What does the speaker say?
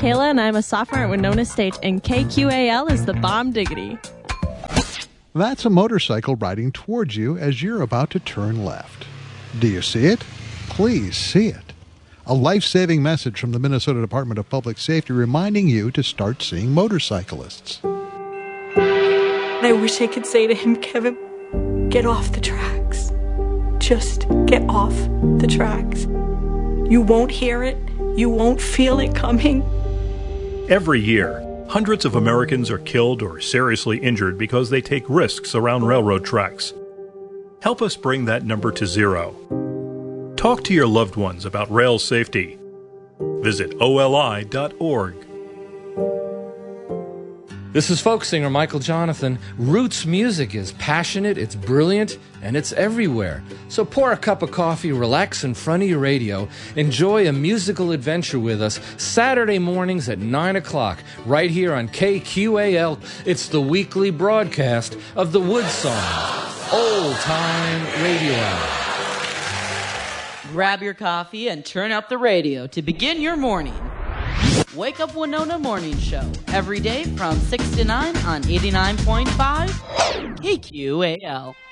Kayla, and I'm a sophomore at Winona State, and KQAL is the bomb diggity. That's a motorcycle riding towards you as you're about to turn left. Do you see it? Please see it. A life-saving message from the Minnesota Department of Public Safety reminding you to start seeing motorcyclists. I wish I could say to him, Kevin, get off the tracks. Just get off the tracks. You won't hear it. You won't feel it coming. Every year, hundreds of Americans are killed or seriously injured because they take risks around railroad tracks. Help us bring that number to zero. Talk to your loved ones about rail safety. Visit oli.org. This is folk singer Michael Jonathan. Roots music is passionate, it's brilliant, and it's everywhere. So pour a cup of coffee, relax in front of your radio, enjoy a musical adventure with us Saturday mornings at 9 o'clock, right here on KQAL. It's the weekly broadcast of the Wood Song, Old Time Radio Hour. Grab your coffee and turn up the radio to begin your morning. Wake Up Winona Morning Show, every day from 6 to 9 on 89.5 KQAL.